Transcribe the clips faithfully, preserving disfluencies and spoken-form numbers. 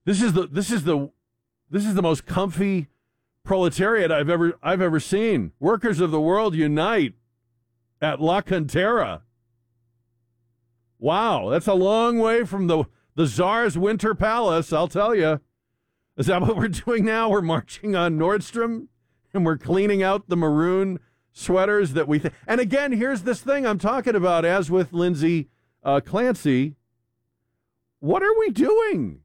This is the this is the this is the most comfy proletariat I've ever I've ever seen. Workers of the world unite at La Cantera. Wow, that's a long way from the the Tsar's Winter Palace, I'll tell you. Is that what we're doing now? We're marching on Nordstrom and we're cleaning out the maroon sweaters that we th- and again, here's this thing I'm talking about, as with Lindsay uh, Clancy. What are we doing?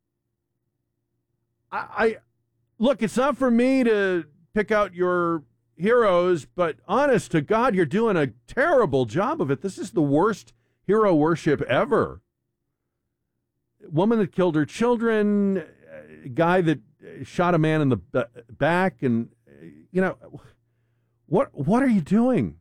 I, I look, it's not for me to pick out your heroes, but honest to God, you're doing a terrible job of it. This is the worst hero worship ever. Woman that killed her children, guy that shot a man in the b- back, and you know, what what are you doing?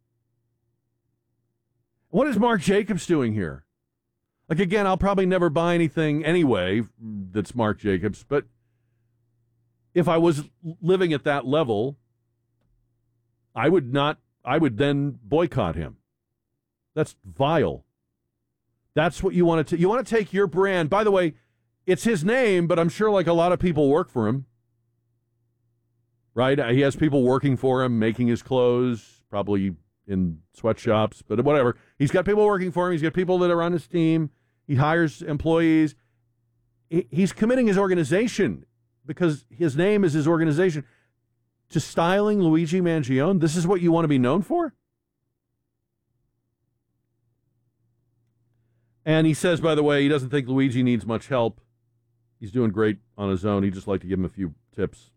What is Mark Jacobs doing here? Like, again, I'll probably never buy anything anyway that's Mark Jacobs, but if I was living at that level, I would not, I would then boycott him. That's vile. That's what you want to, you want to take your brand. By the way, it's his name, but I'm sure like a lot of people work for him, right? He has people working for him, making his clothes, probably in sweatshops, but whatever. He's got people working for him. He's got people that are on his team. He hires employees. He's committing his organization, because his name is his organization, to styling Luigi Mangione. This is what you want to be known for? And he says, by the way, he doesn't think Luigi needs much help. He's doing great on his own. He'd just like to give him a few tips.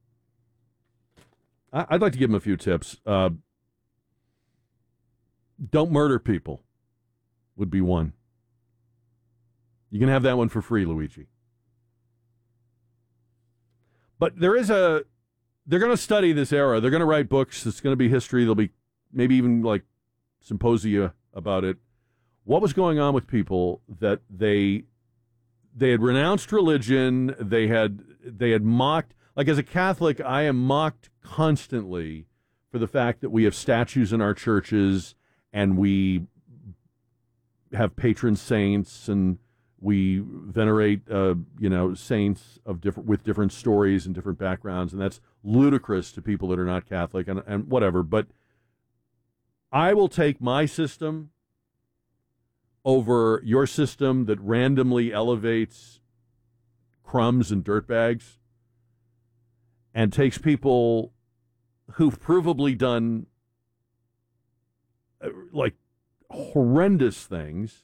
I'd like to give him a few tips. Uh, don't murder people would be one. You can have that one for free, Luigi. But there is a, they're going to study this era. They're going to write books. It's going to be history. There'll be maybe even like symposia about it. What was going on with people that they, they had renounced religion. They had, they had mocked, like as a Catholic, I am mocked constantly for the fact that we have statues in our churches and we have patron saints and we venerate, uh, you know, saints of different with different stories and different backgrounds, and that's ludicrous to people that are not Catholic and, and whatever. But I will take my system over your system that randomly elevates crumbs and dirtbags and takes people who've provably done uh, like horrendous things,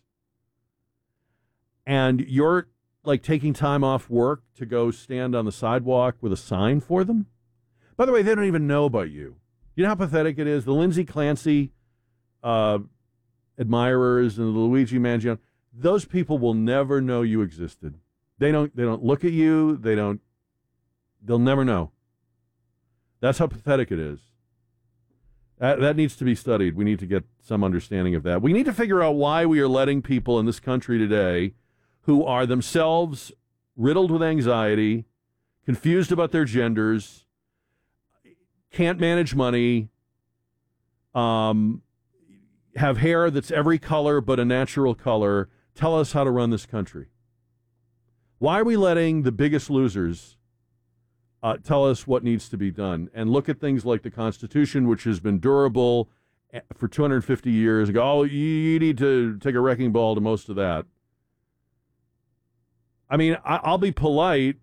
and you're like taking time off work to go stand on the sidewalk with a sign for them. By the way, they don't even know about you. You know how pathetic it is? The Lindsay Clancy uh, admirers and the Luigi Mangione, those people will never know you existed. They don't, they don't look at you. They don't, they'll never know. That's how pathetic it is. That, that needs to be studied. We need to get some understanding of that. We need to figure out why we are letting people in this country today who are themselves riddled with anxiety, confused about their genders, can't manage money, um, have hair that's every color but a natural color, tell us how to run this country. Why are we letting the biggest losers uh, tell us what needs to be done? And look at things like the Constitution, which has been durable for two hundred fifty years. Go, oh, you need to take a wrecking ball to most of that. I mean, I, I'll be polite,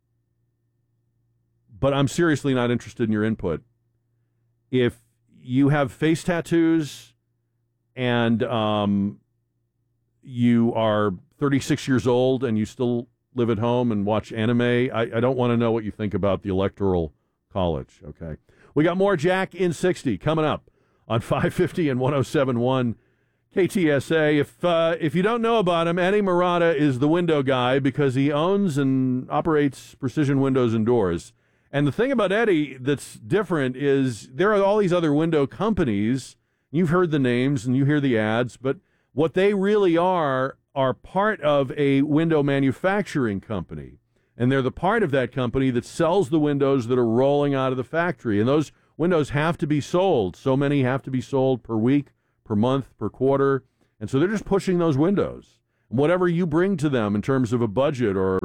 but I'm seriously not interested in your input. If you have face tattoos and um, you are thirty-six years old and you still live at home and watch anime, I, I don't want to know what you think about the Electoral College, okay? We got more Jack in sixty coming up on five fifty and one oh seven point one K T S A. If uh, if you don't know about him, Eddie Murata is the window guy because he owns and operates Precision Windows and Doors. And the thing about Eddie that's different is there are all these other window companies. You've heard the names and you hear the ads, but what they really are are part of a window manufacturing company. And they're the part of that company that sells the windows that are rolling out of the factory. And those windows have to be sold. So many have to be sold per week, per month, per quarter. And so they're just pushing those windows. Whatever you bring to them in terms of a budget or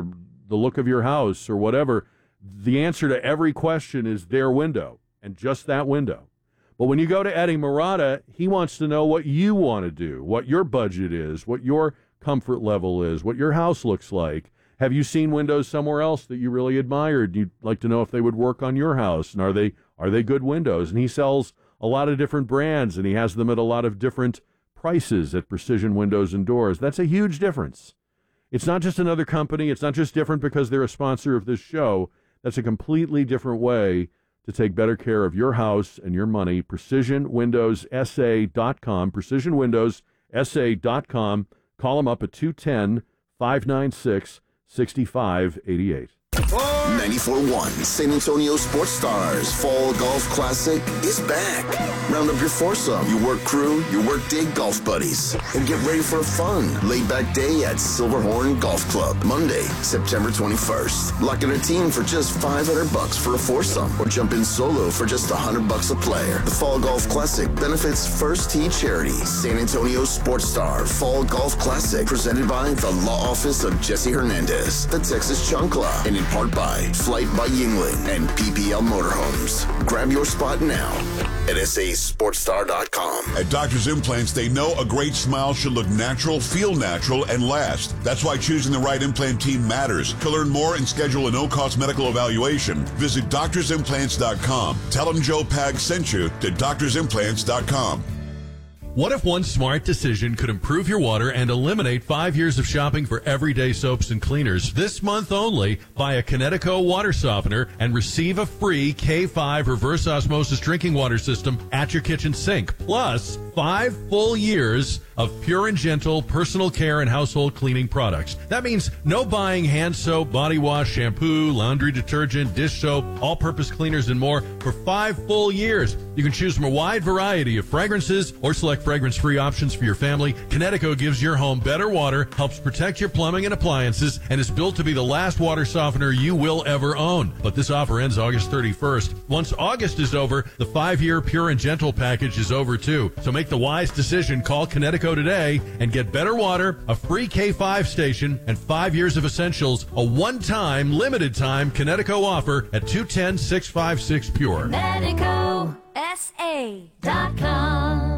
the look of your house or whatever, the answer to every question is their window and just that window. But when you go to Eddie Marotta, he wants to know what you want to do, what your budget is, what your comfort level is, what your house looks like. Have you seen windows somewhere else that you really admired? You'd like to know if they would work on your house, and are they are they good windows? And he sells a lot of different brands, and he has them at a lot of different prices at Precision Windows and Doors. That's a huge difference. It's not just another company. It's not just different because they're a sponsor of this show. That's a completely different way to take better care of your house and your money. Precision Windows S A dot com, Precision Windows S A dot com. Call them up at two one zero, five nine six, six five eight eight. ninety-four point one San Antonio Sports Stars Fall Golf Classic is back. Round up your foursome, your work crew, your work day golf buddies, and get ready for a fun, laid-back day at Silverhorn Golf Club, Monday, September twenty-first. Lock in a team for just five hundred bucks for a foursome, or jump in solo for just one hundred bucks a player. The Fall Golf Classic benefits First Tee Charity. San Antonio Sports Star Fall Golf Classic, presented by the Law Office of Jesse Hernandez, the Texas Chancla, and in part by Flight by Yingling and P P L Motorhomes. Grab your spot now at S A Sports Star dot com. At Doctor's Implants, they know a great smile should look natural, feel natural, and last. That's why choosing the right implant team matters. To learn more and schedule a no-cost medical evaluation, visit doctors implants dot com. Tell them Joe Pag sent you to doctors implants dot com. What if one smart decision could improve your water and eliminate five years of shopping for everyday soaps and cleaners? This month only, buy a Kinetico water softener and receive a free K five reverse osmosis drinking water system at your kitchen sink. Plus, five full years of pure and gentle personal care and household cleaning products. That means no buying hand soap, body wash, shampoo, laundry detergent, dish soap, all-purpose cleaners, and more for five full years. You can choose from a wide variety of fragrances or select fragrance-free options for your family. Kinetico gives your home better water, helps protect your plumbing and appliances, and is built to be the last water softener you will ever own. But this offer ends August thirty-first. Once August is over, the five-year Pure and Gentle package is over too. So make the wise decision. Call Kinetico today and get better water, a free K five station, and five years of essentials. A one-time, limited-time Kinetico offer at two one zero, six five six Pure. Kinetico S A dot com.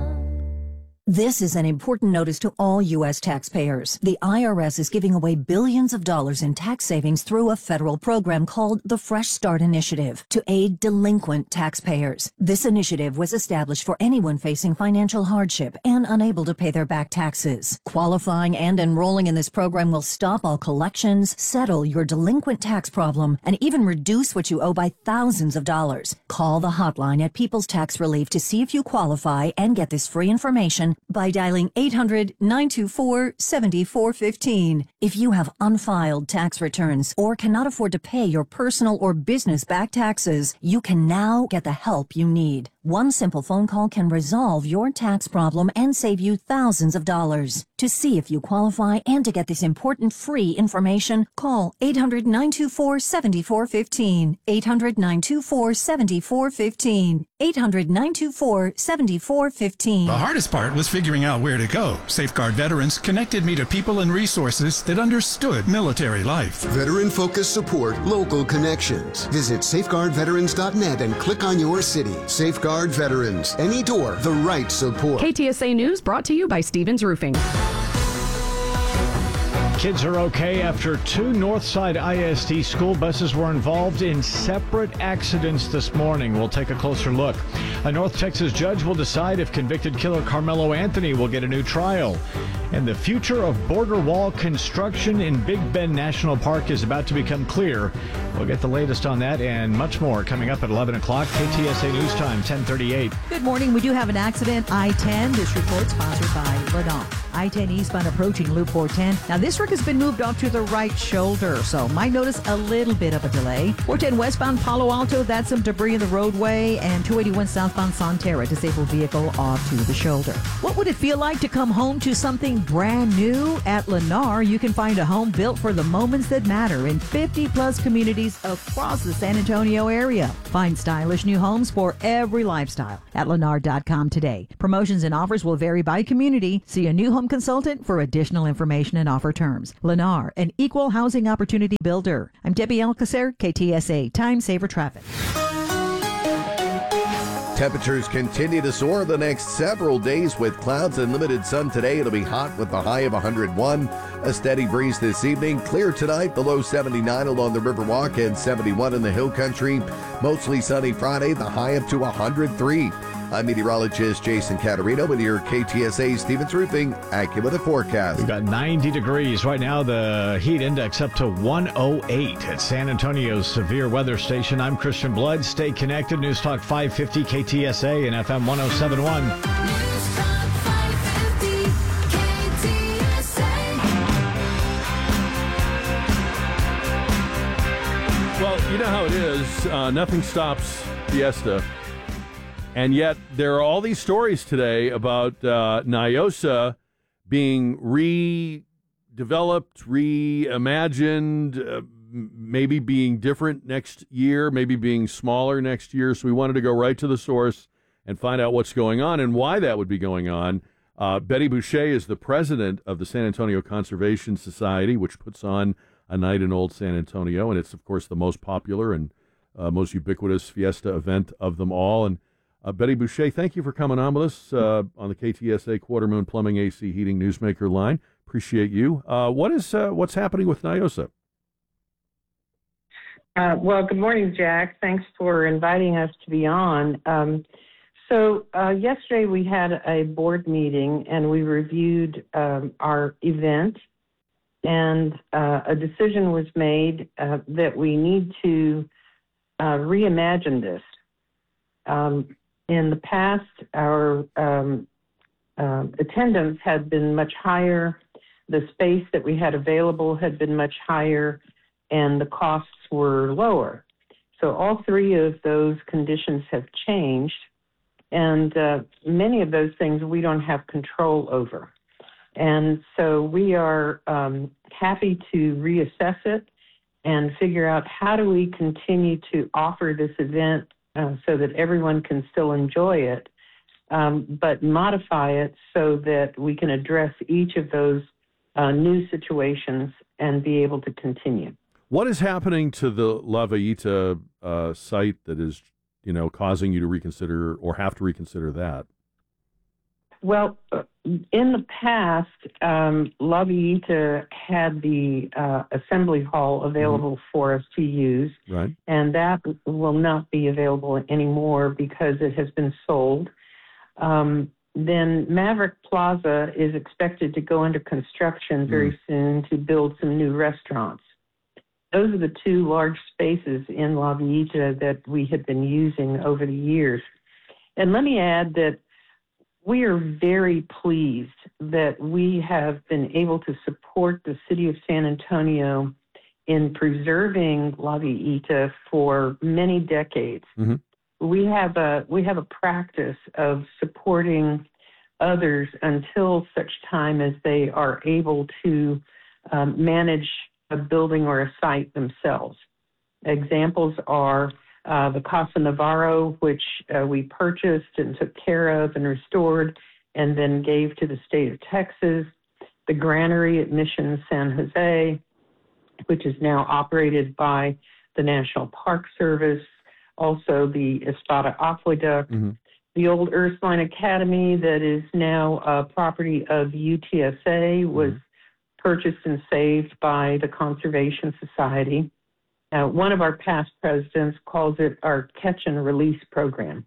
This is an important notice to all U S taxpayers. The I R S is giving away billions of dollars in tax savings through a federal program called the Fresh Start Initiative to aid delinquent taxpayers. This initiative was established for anyone facing financial hardship and unable to pay their back taxes. Qualifying and enrolling in this program will stop all collections, settle your delinquent tax problem, and even reduce what you owe by thousands of dollars. Call the hotline at People's Tax Relief to see if you qualify and get this free information by dialing eight hundred, nine two four, seven four one five. If you have unfiled tax returns or cannot afford to pay your personal or business back taxes, you can now get the help you need. One simple phone call can resolve your tax problem and save you thousands of dollars. To see if you qualify and to get this important free information, call eight hundred, nine two four, seven four one five, eight hundred, nine two four, seven four one five, eight hundred, nine two four, seven four one five. The hardest part was figuring out where to go. Safeguard Veterans connected me to people and resources that understood military life. Veteran-focused support, local connections. Visit safeguard veterans dot net and click on your city. Safeguard Veterans. Any door, the right support. K T S A News brought to you by Stevens Roofing. Kids are okay after two Northside I S D school buses were involved in separate accidents this morning. We'll take a closer look. A North Texas judge will decide if convicted killer Carmelo Anthony will get a new trial. And the future of border wall construction in Big Bend National Park is about to become clear. We'll get the latest on that and much more coming up at eleven o'clock. K T S A News Time, ten thirty-eight. Good morning. We do have an accident, I ten. This report sponsored by Verdant. I ten eastbound approaching Loop four ten. Now, this wreck has been moved off to the right shoulder, so might notice a little bit of a delay. four ten westbound Palo Alto, that's some debris in the roadway, and two eighty-one southbound Sonterra, disabled vehicle off to the shoulder. What would it feel like to come home to something brand new? At Lennar, you can find a home built for the moments that matter in fifty plus communities across the San Antonio area. Find stylish new homes for every lifestyle at lennar dot com today. Promotions and offers will vary by community. See a new home consultant for additional information and offer terms. Farms. Lennar, an equal housing opportunity builder. I'm Debbie Alcacer, K T S A Time Saver Traffic. Temperatures continue to soar the next several days with clouds and limited sun today. It'll be hot with a high of one hundred one. A steady breeze this evening. Clear tonight, the low seventy-nine along the Riverwalk and seventy-one in the Hill Country. Mostly sunny Friday, the high up to one hundred three. I'm meteorologist Jason Caterino with your K T S A Stevens Roofing AccuWeather forecast. We've got ninety degrees right now. The heat index up to one oh eight at San Antonio's severe weather station. I'm Christian Blood. Stay connected. News Talk five fifty K T S A and F M one oh seven point one. News Talk five fifty K T S A. Well, you know how it is. Uh, nothing stops Fiesta. And yet there are all these stories today about uh, Niosa being redeveloped, reimagined, uh, maybe being different next year, maybe being smaller next year. So we wanted to go right to the source and find out what's going on and why that would be going on. Uh, Betty Boucher is the president of the San Antonio Conservation Society, which puts on a night in Old San Antonio. And it's, of course, the most popular and uh, most ubiquitous fiesta event of them all. And Uh, Betty Boucher, thank you for coming on with us uh, on the K T S A Quarter Moon Plumbing A C Heating Newsmaker line. Appreciate you. Uh, what is uh, what's happening with Niosa? Uh, well, good morning, Jack. Thanks for inviting us to be on. Um, so uh, yesterday we had a board meeting and we reviewed um, our event, and uh, a decision was made uh, that we need to uh, reimagine this. Um, In the past, our um, uh, attendance had been much higher, the space that we had available had been much higher, and the costs were lower. So all three of those conditions have changed, and uh, many of those things we don't have control over. And so we are um, happy to reassess it and figure out how do we continue to offer this event Uh, so that everyone can still enjoy it, um, but modify it so that we can address each of those uh, new situations and be able to continue. What is happening to the La Villita uh, site that is, you know, causing you to reconsider or have to reconsider that? Well, in the past, um, La Villita had the uh, assembly hall available mm-hmm. for us to use, right? And that will not be available anymore because it has been sold. Um, then Maverick Plaza is expected to go under construction very mm. soon to build some new restaurants. Those are the two large spaces in La Villita that we had been using over the years. And let me add that we are very pleased that we have been able to support the city of San Antonio in preserving La Villita for many decades. Mm-hmm. We have a we have a practice of supporting others until such time as they are able to um, manage a building or a site themselves. Examples are Uh, the Casa Navarro, which uh, we purchased and took care of and restored and then gave to the state of Texas. The Granary at Mission San Jose, which is now operated by the National Park Service. Also the Espada Aqueduct. Mm-hmm. The old Ursuline Academy that is now uh, property of U T S A was mm-hmm. purchased and saved by the Conservation Society. Uh, one of our past presidents calls it our catch and release program.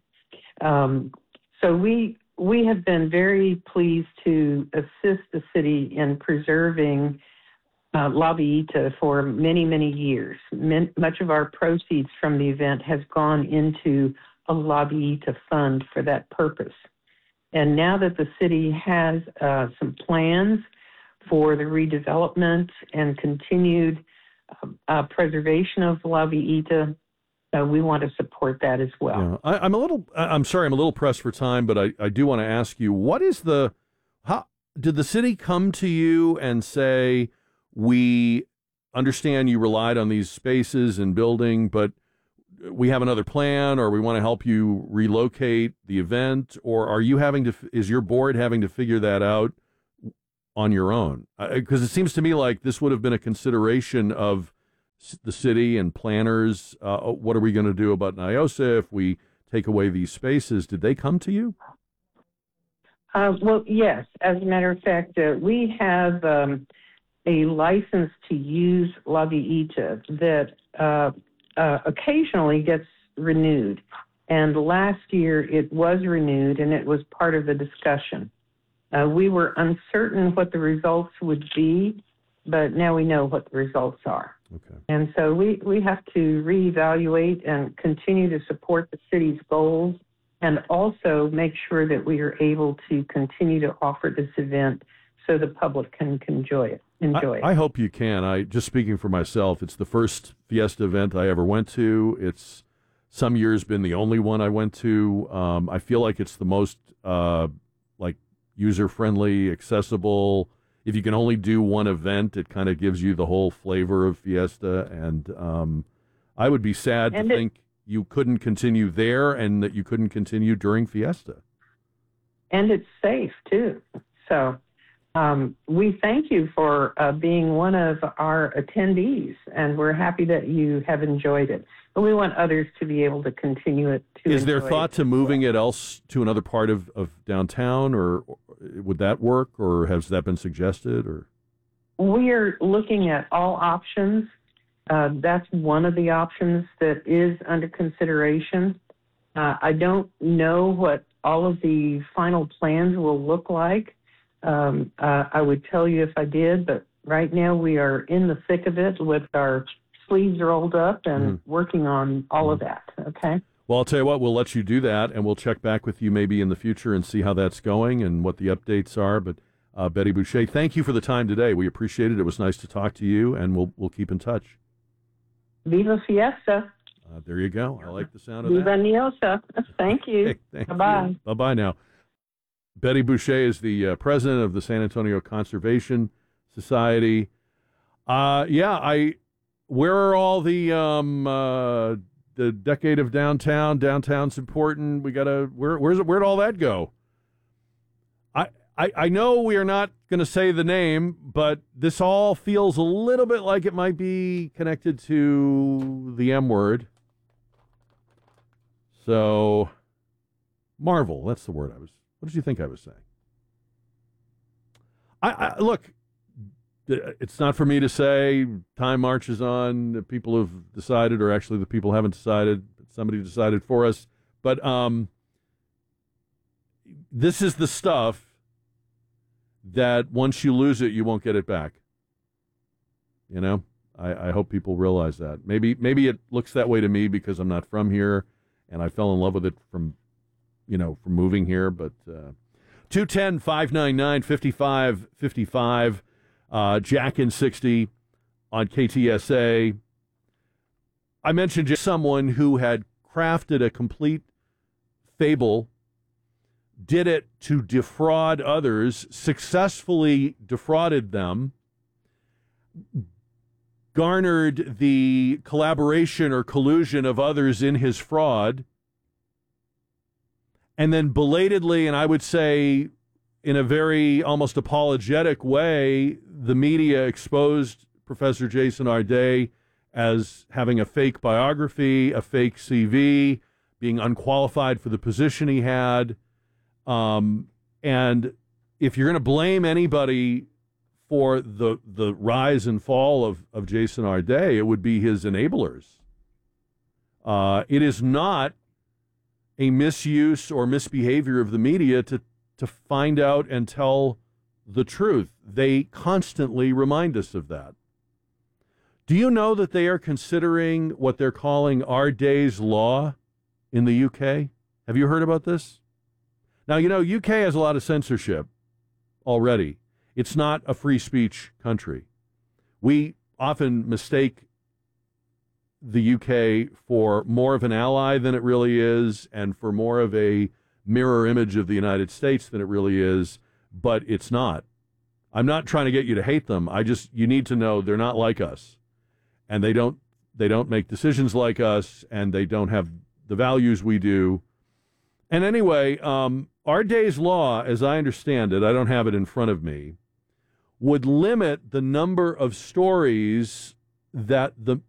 Um, so we we have been very pleased to assist the city in preserving uh, La Villita for many, many years. Min- much of our proceeds from the event has gone into a La Villita fund for that purpose. And now that the city has uh, some plans for the redevelopment and continued Uh, preservation of La Villita, uh, we want to support that as well. Yeah. I, I'm a little. I'm sorry. I'm a little pressed for time, but I, I do want to ask you: what is the? How did the city come to you and say, we understand you relied on these spaces and building, but we have another plan, or we want to help you relocate the event, or are you having to? Is your board having to figure that out on your own? Because it seems to me like this would have been a consideration of s- the city and planners. Uh, what are we going to do about Niosa if we take away these spaces? Did they come to you? Uh, well, yes. As a matter of fact, uh, we have um, a license to use La Villita that uh, uh, occasionally gets renewed. And last year it was renewed, and it was part of the discussion. Uh, we were uncertain what the results would be, but now we know what the results are. Okay. And so we, we have to reevaluate and continue to support the city's goals, and also make sure that we are able to continue to offer this event so the public can, can enjoy it. Enjoy I, it. I hope you can. I just speaking for myself, it's the first Fiesta event I ever went to. It's some years been the only one I went to. Um, I feel like it's the most uh, like user-friendly, accessible. If you can only do one event, it kind of gives you the whole flavor of Fiesta. And um, I would be sad And to it- think you couldn't continue there and that you couldn't continue during Fiesta. And it's safe, too. So um, we thank you for uh, being one of our attendees, and we're happy that you have enjoyed it. But we want others to be able to continue it. To Is there enjoy thought it. to moving it else to another part of, of downtown, or, or would that work, or has that been suggested? Or We are looking at all options. Uh, that's one of the options that is under consideration. Uh, I don't know what all of the final plans will look like. Um, uh, I would tell you if I did, but right now we are in the thick of it with our sleeves rolled up and Mhm. working on all of that. Okay. Well, I'll tell you what, we'll let you do that, and we'll check back with you maybe in the future and see how that's going and what the updates are. But uh, Betty Boucher, thank you for the time today. We appreciate it. It was nice to talk to you, and we'll we'll keep in touch. Viva Fiesta. Uh, there you go. I like the sound of Viva that. Niosa. Thank you. Hey, thank Bye-bye. you. Bye-bye now. Betty Boucher is the uh, president of the San Antonio Conservation Society. Uh, yeah, I. Where are all the um, uh, the decade of downtown? Downtown's important. We gotta. Where where's it? Where'd all that go? I I, I know we are not going to say the name, but this all feels a little bit like it might be connected to the M word. So, Marvel. That's the word I was. What did you think I was saying? I, I look. It's not for me to say. Time marches on. The people have decided, or actually, the people haven't decided. Somebody decided for us. But um, this is the stuff that once you lose it, you won't get it back. You know, I, I hope people realize that. Maybe maybe it looks that way to me because I'm not from here, and I fell in love with it from, you know, from moving here. But uh, two one zero, five nine nine, five five five five, uh, Jack in sixty on K T S A. I mentioned just someone who had crafted a complete fable, did it to defraud others, successfully defrauded them, garnered the collaboration or collusion of others in his fraud, and then belatedly, and I would say in a very almost apologetic way, the media exposed Professor Jason Arday as having a fake biography, a fake C V, being unqualified for the position he had. Um, and if you're going to blame anybody for the the rise and fall of, of Jason Arday, it would be his enablers. Uh, it is not a misuse or misbehavior of the media to, to find out and tell the truth. They constantly remind us of that. Do you know that they are considering what they're calling Arday's Law in the U K? Have you heard about this? Now, you know, U K has a lot of censorship already. It's not a free speech country. We often mistake the U K for more of an ally than it really is, and for more of a mirror image of the United States than it really is, but it's not. I'm not trying to get you to hate them. I just, you need to know they're not like us. And they don't they don't make decisions like us, and they don't have the values we do. And anyway, um, Arday's Law, as I understand it, I don't have it in front of me, would limit the number of stories that the